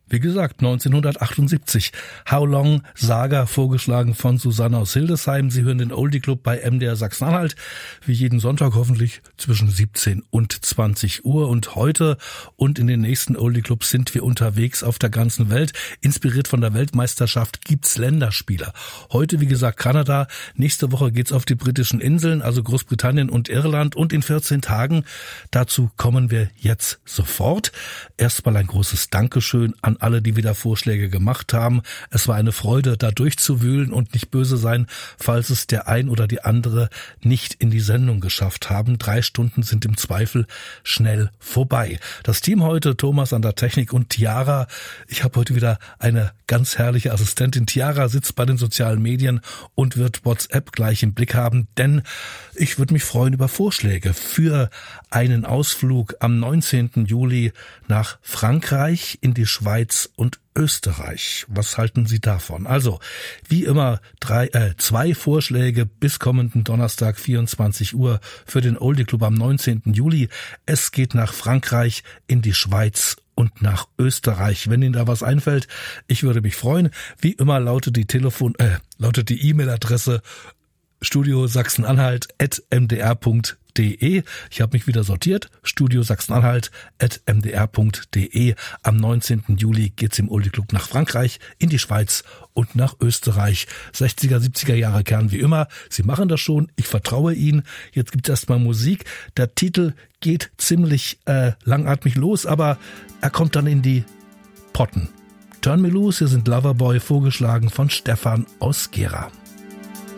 Wie gesagt, 1978. How Long Saga, vorgeschlagen von Susanne aus Hildesheim. Sie hören den Oldie Club bei MDR Sachsen-Anhalt. Wie jeden Sonntag hoffentlich zwischen 17 und 20 Uhr. Und heute und in den nächsten Oldie Clubs sind wir unterwegs auf der ganzen Welt. Inspiriert von der Weltmeisterschaft gibt's Länderspiele. Heute, wie gesagt, Kanada. Nächste Woche geht's auf die britischen Inseln, also Großbritannien und Irland. Und in 14 Tagen, dazu kommen wir jetzt sofort. Erstmal ein großes Dankeschön an alle, die wieder Vorschläge gemacht haben. Es war eine Freude, da durchzuwühlen und nicht böse sein, falls es der ein oder die andere nicht in die Sendung geschafft haben. 3 Stunden sind im Zweifel schnell vorbei. Das Team heute, Thomas an der Technik und Tiara. Ich habe heute wieder eine ganz herrliche Assistentin. Tiara sitzt bei den sozialen Medien und wird WhatsApp gleich im Blick haben, denn ich würde mich freuen über Vorschläge für einen Ausflug am 19. Juli nach Frankreich, in die Schweiz und Österreich. Was halten Sie davon? Also, wie immer, 2 Vorschläge bis kommenden Donnerstag 24 Uhr für den Oldie Club am 19. Juli. Es geht nach Frankreich, in die Schweiz und nach Österreich. Wenn Ihnen da was einfällt, ich würde mich freuen. Wie immer lautet die E-Mail-Adresse studiosachsenanhalt@mdr.de. Ich habe mich wieder sortiert. studiosachsenanhalt@mdr.de. Am 19. Juli geht's im Oldie Club nach Frankreich, in die Schweiz und nach Österreich. 60er, 70er Jahre Kern wie immer. Sie machen das schon. Ich vertraue Ihnen. Jetzt gibt's erstmal Musik. Der Titel geht ziemlich langatmig los, aber er kommt dann in die Potten. Turn Me Loose, hier sind Loverboy, vorgeschlagen von Stefan aus Gera.